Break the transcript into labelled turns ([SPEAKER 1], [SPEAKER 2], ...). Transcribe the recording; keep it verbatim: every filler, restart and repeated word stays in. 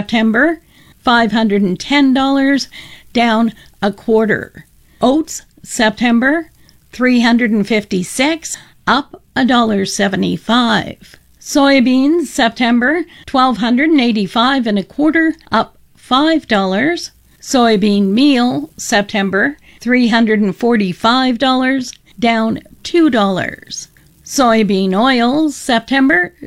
[SPEAKER 1] September, five hundred ten dollars, down a quarter. Oats, September, three hundred fifty-six, up one dollar seventy-five. Soybeans, September, twelve hundred eighty-five and a quarter, up five dollars. Soybean meal, September, three hundred forty-five dollars, down two dollars. Soybean oil, September,